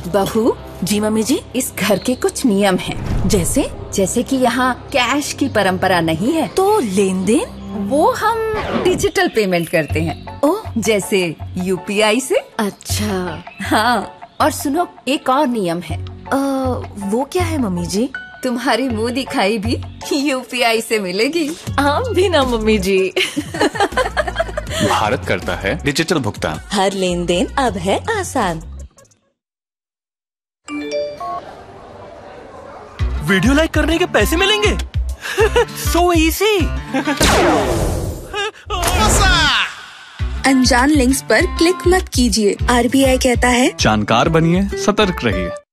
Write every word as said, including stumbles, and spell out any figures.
बहू। जी मम्मी जी। इस घर के कुछ नियम हैं, जैसे जैसे कि यहाँ कैश की परंपरा नहीं है। तो लेन देन? वो हम डिजिटल पेमेंट करते हैं। ओह, जैसे यूपीआई से। अच्छा। हाँ, और सुनो, एक और नियम है। आ, वो क्या है मम्मी जी? तुम्हारी मुंह दिखाई भी यूपीआई से मिलेगी। हम भी ना मम्मी जी। भारत करता है डिजिटल भुगतान। हर लेन देन अब है आसान। वीडियो लाइक करने के पैसे मिलेंगे? So easy. अनजान लिंक्स पर क्लिक मत कीजिए। आरबीआई कहता है जानकार बनिए, सतर्क रहिए।